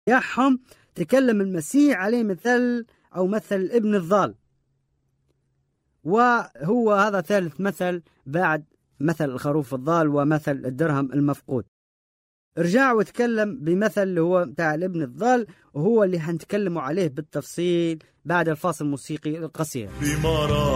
يحهم تكلم المسيح عليه مثل أو مثل ابن الضال، وهو هذا ثالث مثل بعد مثل الخروف الضال ومثل الدرهم المفقود. رجع وتكلم بمثل اللي هو بتاع الابن الضال، وهو اللي هنتكلموا عليه بالتفصيل بعد الفاصل الموسيقي القصير.